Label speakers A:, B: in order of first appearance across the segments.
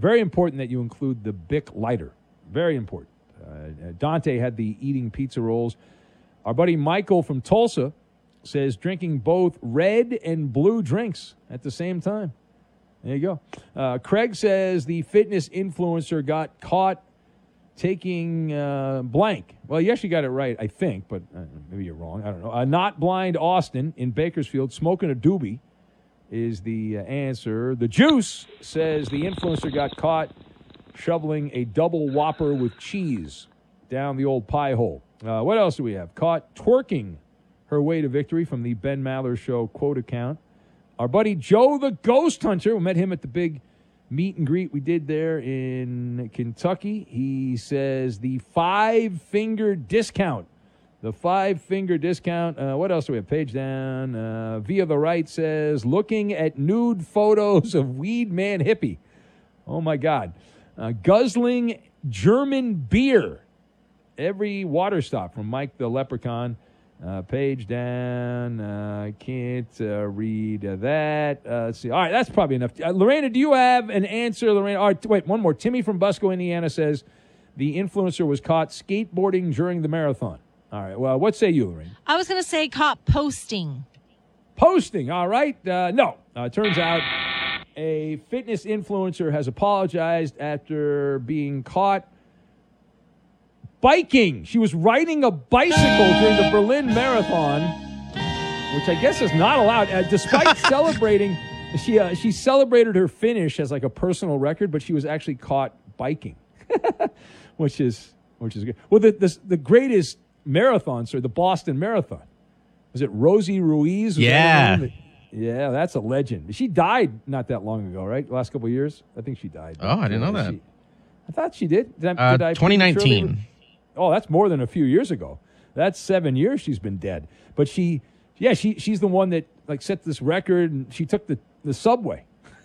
A: Very important that you include the Bic lighter. Very important. Dante had the eating pizza rolls. Our buddy Michael from Tulsa says drinking both red and blue drinks at the same time. There you go. Craig says the fitness influencer got caught taking blank. Well, you actually got it right, I think, but maybe you're wrong. I don't know. Not Blind Austin in Bakersfield smoking a doobie is the answer. The Juice says the influencer got caught shoveling a double Whopper with cheese down the old pie hole. What else do we have? Caught twerking her way to victory from the Ben Maller Show quote account. Our buddy Joe the Ghost Hunter, we met him at the big meet and greet we did there in Kentucky. He says the 5-finger discount. The 5-finger discount. What else do we have? Page down. Via the Right says looking at nude photos of Weed Man Hippie. Oh, my God. Guzzling German beer. Every water stop from Mike the Leprechaun. Page down. I can't read that. Let's see. All right, that's probably enough. Lorena, do you have an answer? Lorena, all right, wait, one more. Timmy from Busco, Indiana says the influencer was caught skateboarding during the marathon. All right, well, what say you, Lorena?
B: I was going to say caught posting.
A: Posting, all right. No, turns out a fitness influencer has apologized after being caught biking. She was riding a bicycle during the Berlin Marathon, which I guess is not allowed. Despite celebrating, she celebrated her finish as like a personal record, but she was actually caught biking, which is good. Well, the greatest marathon, the Boston Marathon. Was it Rosie Ruiz?
C: Yeah.
A: Yeah, that's a legend. She died not that long ago, right? The last couple of years? I think she died.
C: Oh, I didn't know that.
A: I thought she did. Did
C: 2019.
A: Oh, that's more than a few years ago. That's 7 years she's been dead. But she's the one that like set this record, and she took the subway.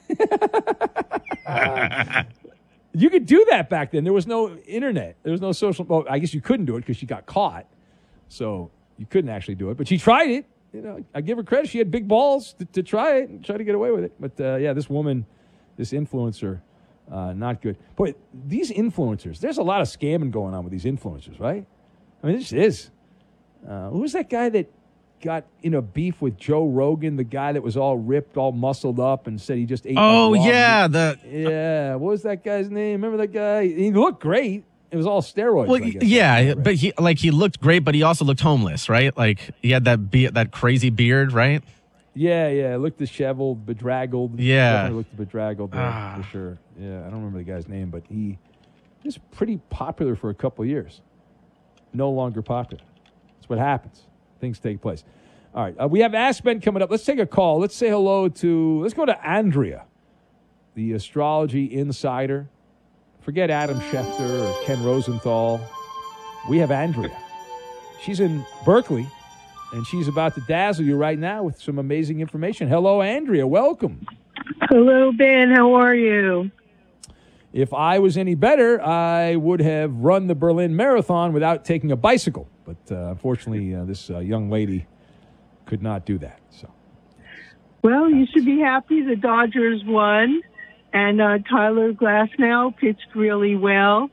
A: You could do that back then. There was no internet. There was no social. Well, I guess you couldn't do it because she got caught, so you couldn't actually do it. But she tried it. You know, I give her credit. She had big balls to try it and try to get away with it. But yeah, this woman, this influencer. Not good. Boy, these influencers, there's a lot of scamming going on with these influencers, right? I mean, this is. Who was that guy that got in a beef with Joe Rogan, the guy that was all ripped, all muscled up and said he just ate...
C: Oh, yeah.
A: Yeah, what was that guy's name? Remember that guy? He looked great. It was all steroids.
C: Well, yeah, but he looked great, but he also looked homeless, right? Like, he had that crazy beard, right?
A: Yeah, it looked disheveled, bedraggled.
C: Yeah.
A: Definitely looked bedraggled there, for sure. Yeah, I don't remember the guy's name, but he was pretty popular for a couple of years. No longer popular. That's what happens. Things take place. All right, we have Aspen coming up. Let's take a call. Let's say hello let's go to Andrea, the astrology insider. Forget Adam Schefter or Ken Rosenthal. We have Andrea. She's in Berkeley. And she's about to dazzle you right now with some amazing information. Hello, Andrea. Welcome.
D: Hello, Ben. How are you?
A: If I was any better, I would have run the Berlin Marathon without taking a bicycle. But unfortunately, this young lady could not do that. So,
D: well, you should be happy. The Dodgers won, and Tyler Glasnow pitched really well.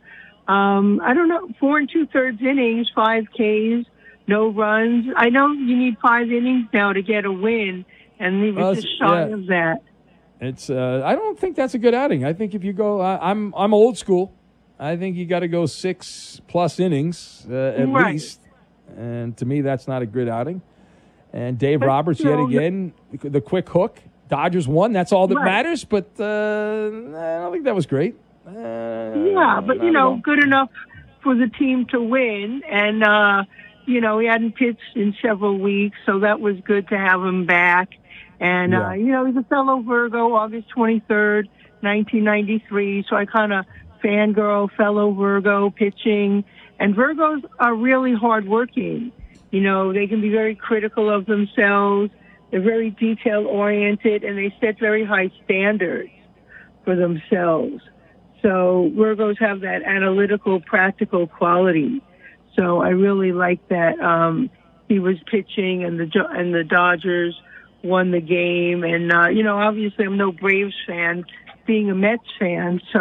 D: I don't know, 4 2/3 innings, 5 Ks. No runs. I know you need 5 innings now to get a win, and he was just shy of that.
A: It's. I don't think that's a good outing. I think if you go, I'm old school. I think you got to go 6+ innings at least, and to me that's not a good outing. And Dave Roberts yet again, the quick hook. Dodgers won. That's all that matters. But I don't think that was great.
D: But good enough for the team to win, and. He hadn't pitched in several weeks, so that was good to have him back. And, he's a fellow Virgo, August 23rd, 1993. So I kind of fangirl fellow Virgo pitching. And Virgos are really hardworking. They can be very critical of themselves. They're very detail-oriented, and they set very high standards for themselves. So Virgos have that analytical, practical quality. So I really like that he was pitching and the Dodgers won the game. And, obviously I'm no Braves fan, being a Mets fan. So